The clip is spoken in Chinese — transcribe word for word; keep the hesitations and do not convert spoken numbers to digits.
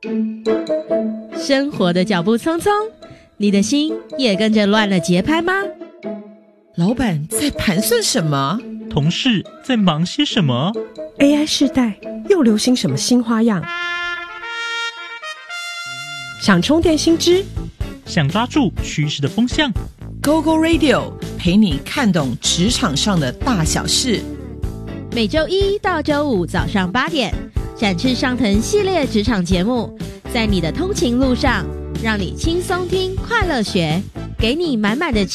生活的脚步匆匆，你的心也跟着乱了节拍吗？ 老板在盘算什么？ 同事在忙些什么？ A I 世代又流行什么新花样？想充电新知， 想抓住趋势的风向， Go Go Radio 陪你看懂职场上的大小事。 每周一到周五早上八点，展翅上腾系列职场节目，在你的通勤路上，让你轻松听，快乐学，给你满满的